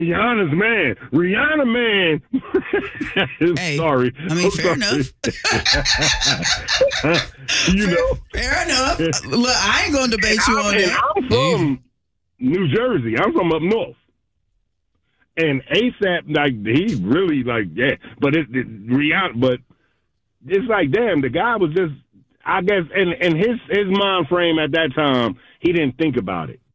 Rihanna's man. Rihanna man. Hey, Sorry. I mean, fair enough. Fair enough. Look, I ain't gonna debate you on that. I'm from New Jersey. I'm from up north. And ASAP, like, he really, like, yeah. But Rihanna, but it's like, damn, the guy was just, I guess, in his mind frame at that time, he didn't think about it.